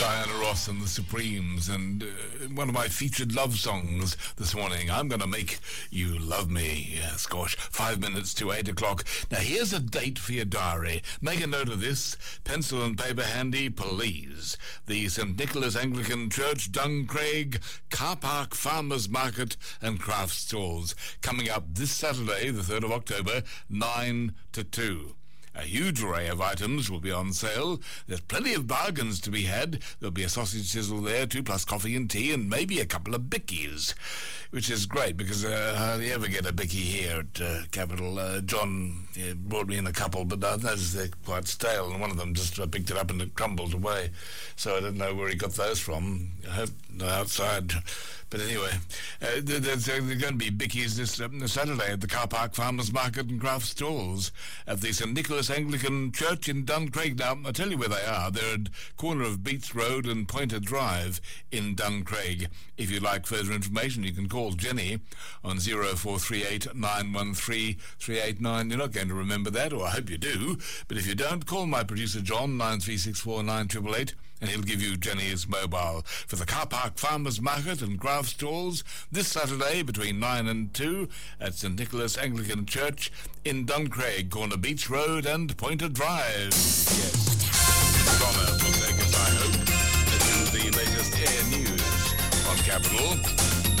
Diana Ross and the Supremes, and one of my featured love songs this morning, I'm Gonna Make You Love Me. Yes, gosh, 5 minutes to 8 o'clock. Now, here's a date for your diary. Make a note of this. Pencil and paper handy, please. The St. Nicholas Anglican Church, Duncraig, Car Park, Farmers Market and Craft Stalls. Coming up this Saturday, the 3rd of October, 9 to 2. A huge array of items will be on sale. There's plenty of bargains to be had. There'll be a sausage sizzle there too, plus coffee and tea, and maybe a couple of bickies, which is great because I hardly ever get a bicky here at Capital. John brought me in a couple, but I noticed they're quite stale, and one of them just picked it up and it crumbled away. So I don't know where he got those from. I hope they're outside. But anyway, there's going to be bickies this Saturday at the Car Park, Farmers Market and Craft Stalls at the St. Nicholas Anglican Church in Duncraig. Now, I'll tell you where they are. They're at corner of Beats Road and Pointer Drive in Duncraig. If you'd like further information, you can call Jenny on 0438 913 389. You're not going to remember that, or I hope you do. But if you don't, call my producer John, 9364 9888. And he'll give you Jenny's mobile for the Car Park, Farmers Market and Craft Stalls this Saturday between 9 and 2 at St. Nicholas Anglican Church in Duncraig, corner Beach Road and Pointer Drive. Yes. Donna will take us, I hope, to the latest air news on Capital.